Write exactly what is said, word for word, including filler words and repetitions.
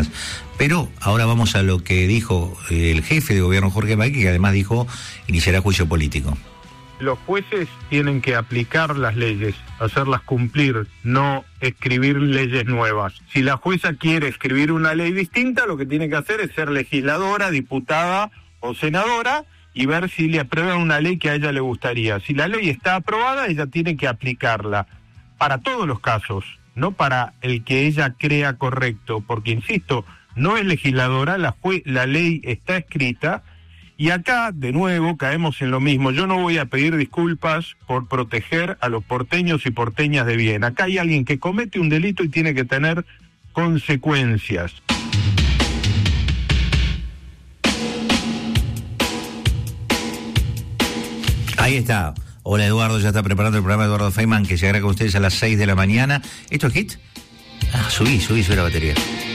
demás. Pero ahora vamos a lo que dijo el jefe de gobierno, Jorge Macri, que además dijo iniciará juicio político. Los jueces tienen que aplicar las leyes, hacerlas cumplir, no escribir leyes nuevas. Si la jueza quiere escribir una ley distinta, lo que tiene que hacer es ser legisladora, diputada o senadora y ver si le aprueban una ley que a ella le gustaría. Si la ley está aprobada, ella tiene que aplicarla para todos los casos, no para el que ella crea correcto, porque, insisto, no es legisladora, la, jue- la ley está escrita. Y acá, de nuevo, caemos en lo mismo. Yo no voy a pedir disculpas por proteger a los porteños y porteñas de bien. Acá hay alguien que comete un delito y tiene que tener consecuencias. Ahí está. Hola, Eduardo, ya está preparando el programa de Eduardo Feynman, que llegará con ustedes a las seis de la mañana. ¿Esto es Hit? Ah, subí, subí, subí la batería.